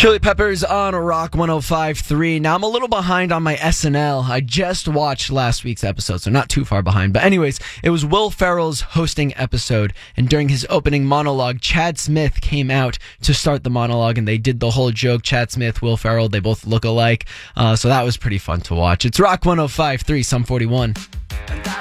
Chili Peppers on Rock 105.3. Now, I'm a little behind on my SNL. I just watched last week's episode, so not too far behind. But anyways, it was Will Ferrell's hosting episode, and during his opening monologue, Chad Smith came out to start the monologue, and they did the whole joke. Chad Smith, Will Ferrell, they both look alike. So that was pretty fun to watch. It's Rock 105.3, Sum 41.